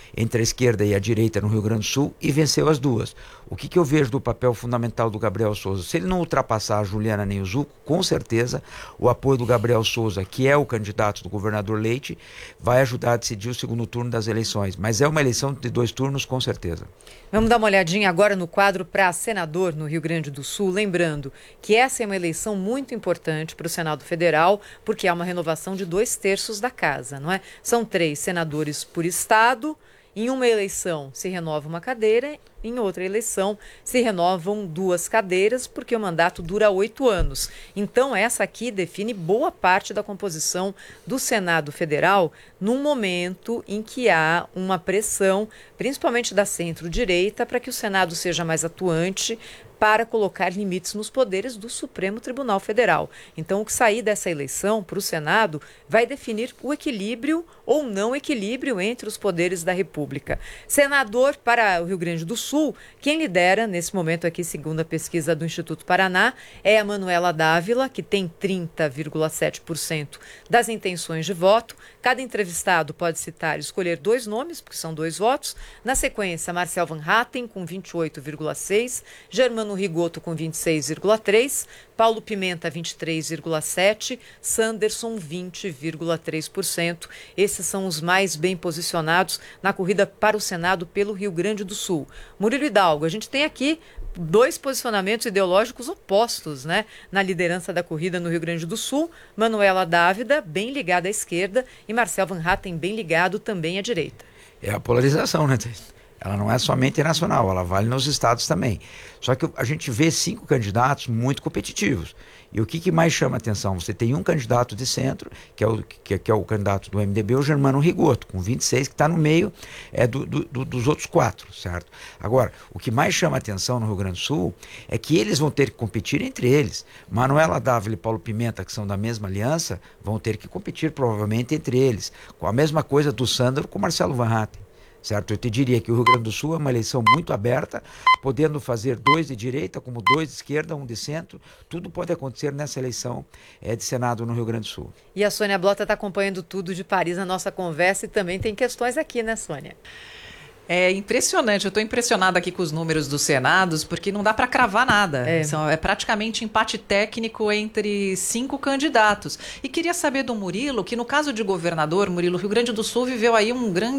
entre a esquerda e a direita no Rio Grande do Sul e venceu as duas. O que eu vejo do papel fundamental do Gabriel Souza? Se ele não ultrapassar a Juliana nem o Zuco, com certeza o apoio do Gabriel Souza, que é o candidato do governador Leite, vai ajudar a decidir o segundo turno das eleições. Mas é uma eleição de 2 turnos, com certeza. Vamos dar uma olhadinha agora no quadro para senador no Rio Grande do Sul, lembrando que essa é uma eleição muito importante para o Senado Federal, porque há uma renovação de 2/3 da casa, não é? São 3 senadores por estado. Em uma eleição se renova uma cadeira, em outra eleição se renovam 2 cadeiras, porque o mandato dura 8 anos. Então, essa aqui define boa parte da composição do Senado Federal, num momento em que há uma pressão, principalmente da centro-direita, para que o Senado seja mais atuante, para colocar limites nos poderes do Supremo Tribunal Federal. Então, o que sair dessa eleição para o Senado vai definir o equilíbrio ou não equilíbrio entre os poderes da República. Senador para o Rio Grande do Sul, quem lidera nesse momento aqui, segundo a pesquisa do Instituto Paraná, é a Manuela Dávila, que tem 30,7% das intenções de voto. Cada entrevistado pode citar e escolher 2 nomes, porque são 2 votos. Na sequência, Marcel Van Hatten, com 28,6%, Germano Rigoto, com 26,3%, Paulo Pimenta, 23,7%, Sanderson, 20,3%. Esses são os mais bem posicionados na corrida para o Senado pelo Rio Grande do Sul. Murilo Hidalgo, a gente tem aqui 2 posicionamentos ideológicos opostos, né? Na liderança da corrida no Rio Grande do Sul, Manuela Dávila, bem ligada à esquerda, e Marcel Van Hatten, bem ligado também à direita. É a polarização, né? Ela não é somente nacional, ela vale nos estados também. Só que a gente vê 5 candidatos muito competitivos. E o que mais chama a atenção? Você tem um candidato de centro, que é o candidato do MDB, o Germano Rigoto, com 26, que está no meio dos outros 4, certo? Agora, o que mais chama a atenção no Rio Grande do Sul é que eles vão ter que competir entre eles. Manuela Dávila e Paulo Pimenta, que são da mesma aliança, vão ter que competir provavelmente entre eles. Com a mesma coisa do Sandro com Marcelo Van Hatten. Certo? Eu te diria que o Rio Grande do Sul é uma eleição muito aberta, podendo fazer 2 de direita, como 2 de esquerda, 1 de centro. Tudo pode acontecer nessa eleição de Senado no Rio Grande do Sul. E a Sônia Blota está acompanhando tudo de Paris na nossa conversa e também tem questões aqui, né, Sônia? É impressionante, eu estou impressionada aqui com os números dos senados, porque não dá para cravar nada. É praticamente empate técnico entre 5 candidatos. E queria saber do Murilo, que no caso de governador, Murilo, Rio Grande do Sul viveu aí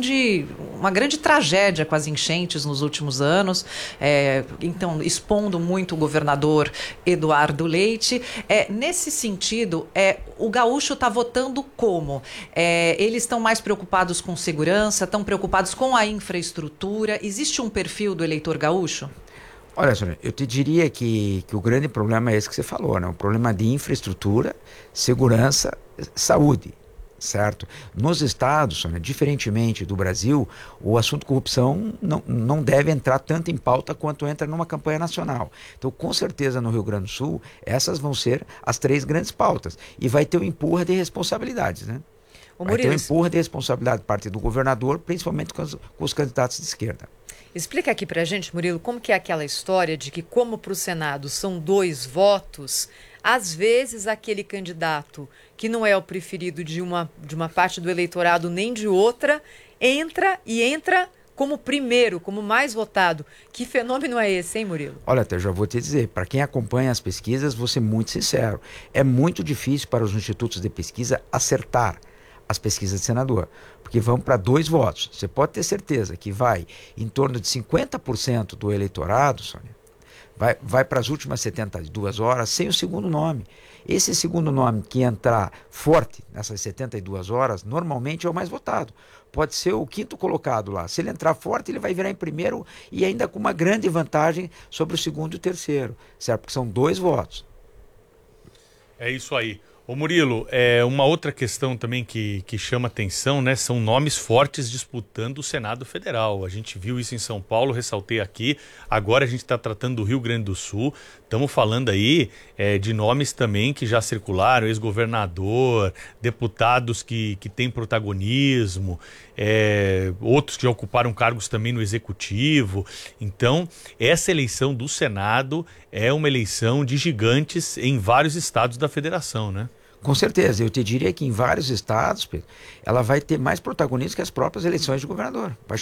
uma grande tragédia com as enchentes nos últimos anos, então expondo muito o governador Eduardo Leite. Nesse sentido, o gaúcho está votando como? Eles estão mais preocupados com segurança, estão preocupados com a infraestrutura? Existe um perfil do eleitor gaúcho? Olha, Sônia, eu te diria que o grande problema é esse que você falou, né? O problema de infraestrutura, segurança, saúde, certo? Nos estados, Sônia, diferentemente do Brasil, o assunto corrupção não deve entrar tanto em pauta quanto entra numa campanha nacional. Então, com certeza, no Rio Grande do Sul, essas vão ser as 3 grandes pautas. E vai ter um empurra de responsabilidades, né? Vai ter um empurra de responsabilidade de parte do governador, principalmente com os candidatos de esquerda. Explica aqui pra gente, Murilo, como que é aquela história de que, como para o Senado são 2 votos, às vezes aquele candidato que não é o preferido de uma parte do eleitorado nem de outra, entra como primeiro, como mais votado. Que fenômeno é esse, hein, Murilo? Olha, até já vou te dizer, para quem acompanha as pesquisas, vou ser muito sincero, é muito difícil para os institutos de pesquisa acertar as pesquisas de senador, porque vão para 2 votos. Você pode ter certeza que vai em torno de 50% do eleitorado, Sônia, vai para as últimas 72 horas sem o segundo nome. Esse segundo nome que entrar forte nessas 72 horas, normalmente é o mais votado. Pode ser o 5º colocado lá. Se ele entrar forte, ele vai virar em primeiro e ainda com uma grande vantagem sobre o 2º e o 3º, certo? Porque são 2 votos. É isso aí. Ô Murilo, uma outra questão também que chama atenção, né, são nomes fortes disputando o Senado Federal. A gente viu isso em São Paulo, ressaltei aqui, agora a gente está tratando do Rio Grande do Sul, estamos falando aí de nomes também que já circularam, ex-governador, deputados que têm protagonismo, outros que já ocuparam cargos também no Executivo. Então, essa eleição do Senado é uma eleição de gigantes em vários estados da federação, né? Com certeza, eu te diria que em vários estados, Pedro, ela vai ter mais protagonismo que as próprias eleições de governador. Vai